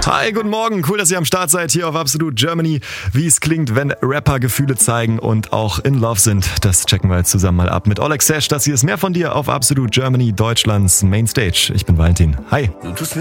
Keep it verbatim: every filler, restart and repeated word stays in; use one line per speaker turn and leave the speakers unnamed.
Hi, guten Morgen. Cool, dass ihr am Start seid hier auf Absolute Germany. Wie es klingt, wenn Rapper Gefühle zeigen und auch in Love sind, das checken wir jetzt zusammen mal ab mit Oleg Sesh. Das hier ist mehr von dir auf Absolute Germany, Deutschlands Mainstage. Ich bin Valentin. Hi.